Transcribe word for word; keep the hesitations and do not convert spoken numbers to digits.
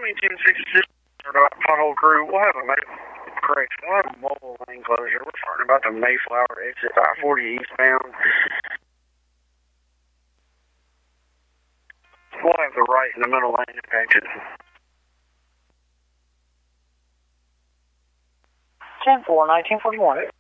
County ten sixty-six, pothole crew. We'll have a correct. We'll have a mobile lane closure. We're talking about the Mayflower exit I forty eastbound. We'll have the right in the middle lane impacted. ten four, nineteen forty-one.